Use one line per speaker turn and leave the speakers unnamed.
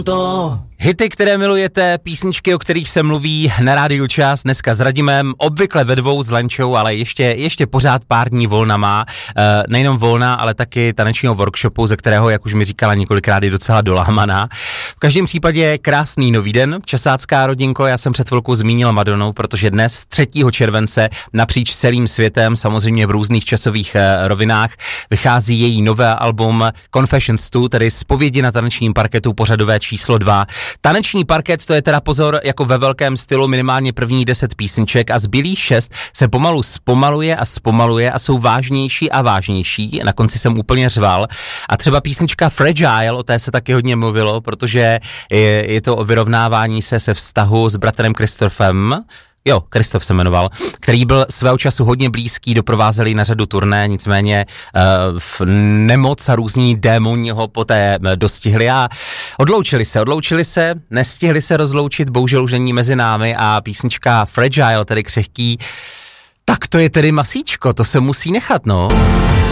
Hity, které milujete, písničky, o kterých se mluví na Rádiu Čas, dneska s Radimem, obvykle ve dvou s Lenčou, ale ještě pořád pár dní volna má. Nejenom volna, ale taky tanečního workshopu, ze kterého, jak už mi říkala několikrát, je docela dolámaná. V každém případě krásný nový den, časácká rodinko, já jsem před chvilkou zmínil Madonu, protože dnes 3. července napříč celým světem, samozřejmě v různých časových rovinách, vychází její nové album Confessions 2, tedy Zpovědi na tanečním parketu, pořadové číslo 2. Taneční parket, to je teda pozor, jako ve velkém stylu, minimálně první 10 písniček a zbylých 6 se pomalu zpomaluje a jsou vážnější a vážnější. Na konci jsem úplně řval. A třeba písnička Fragile, o té se taky hodně mluvilo, protože je to o vyrovnávání se vztahu s bratrem Kristofem. Jo, Kristof se jmenoval, který byl svého času hodně blízký, doprovázeli na řadu turné, nicméně v nemoc a různí démoni ho poté dostihli a odloučili se, nestihli se rozloučit, bohužel už není mezi námi a písnička Fragile, tedy křehký, tak to je tedy masíčko, to se musí nechat, no.